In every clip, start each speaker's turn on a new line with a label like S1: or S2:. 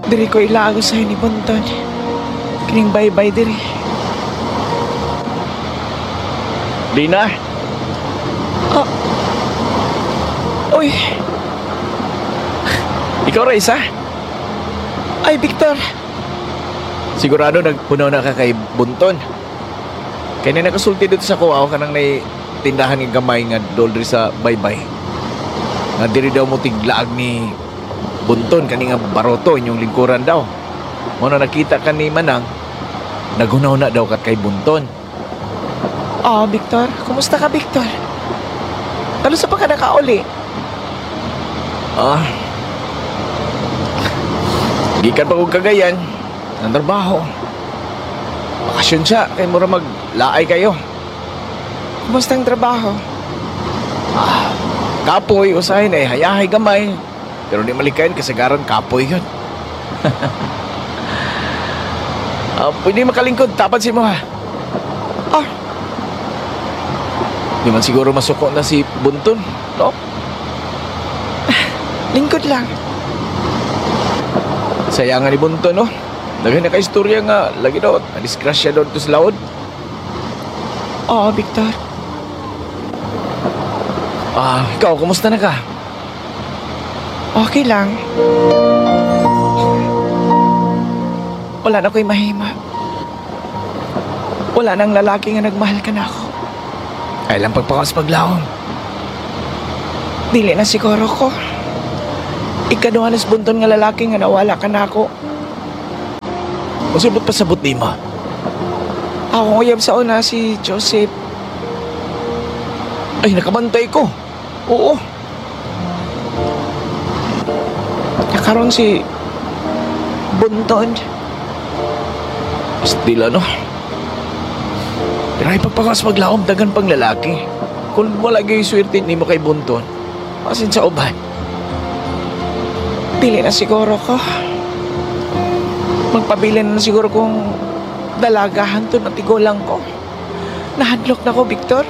S1: Diri ko ilago sa ni Bunton. Kining bye-bye diri.
S2: Lina,
S1: Ah. Uy,
S2: ikaw Raisa?
S1: ay Victor.
S2: Sigurado nagpunaw na ka kay Bunton. Kaya na nakasulti dito sa kuaw ka nang tindahan ng gamay nga doldri sa baybay. Nga diri daw mo tiglaag ni Bunton kani nga baroto inyong lingkuran daw. Mo na nakita ka ni Manang, nagunaw na daw kat kay Bunton.
S1: Oh, Victor. Kumusta ka, Victor? Kalusa pa ka nakauli?
S2: Ah. Gikan pa kong kagayan ng trabaho. Bakasyon siya kay mura maglaay kayo.
S1: Kumusta ang trabaho?
S2: Kapoy usahin ay hayahay gamay. Pero di malikayan kasagaran kapoy yun. Pwede makalingkod, tapat si mo ha.
S1: Ah,
S2: Di man siguro masuko na si Bunton, no?
S1: lingkod lang.
S2: Sayangan ni Bunton, no? Daghan na ka-istorya nga, lagi daw, na-disgrasya daw ito sa laod.
S1: Oo, Victor.
S2: Ikaw, kumusta na ka?
S1: Okay lang. Wala na ko'y mahima. Wala nang lalaki nga nagmahal ka na ako.
S2: Ay lang pagpakas paglawom.
S1: Dili na siguro ko. Ikaduhanas Bunton nga lalaki nga nawala ka na ako.
S2: Masubot pa sabot di mo.
S1: Ako nguyab sa una si Joseph.
S2: Ay, nakabantay ko. Oo.
S1: Nakaroon si Bunton.
S2: Still ano? Pero ay pagpakas paglawom, dagan pang lalaki. Kung wala gayo swerte ni mo kay Bunton, asin sa uban.
S1: Dili na siguro ko. Magpabilin na siguro kong dalagahan to na tigulang ko. Nahadlok na ko, Victor.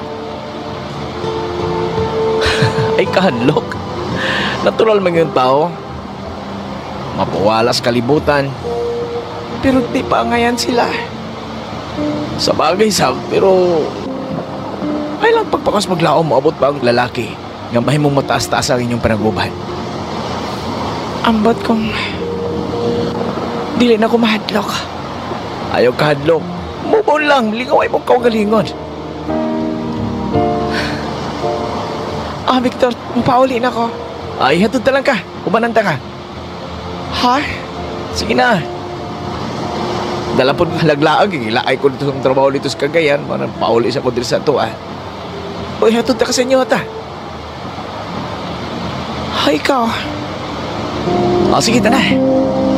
S2: Ay kahadlok. Natural man yung tao. Mapawalas kalibutan.
S1: Pero di pa ngayon sila.
S2: Sa bagay sab, pero ay lang pagpakas maglaom, maabot pa ang lalaki nga mahimong mataas-taas ang inyong panaguban.
S1: Ambot kong dili na ko mahadlok.
S2: Ayaw kahadlok. Mubon lang, lingaway mo kaugalingon.
S1: Victor, mapauli na ko.
S2: Ay, hatod talang ka. Kumananta ka.
S1: Ha?
S2: Sige na. Dala po halaglaag, ilaay ko dito sa trabaho dito sa Cagayan. Manang pauli sa kundil sa ito, Uy, hatod ta ka sa inyo, ta.
S1: Ha, ikaw?
S2: Sige, ta na.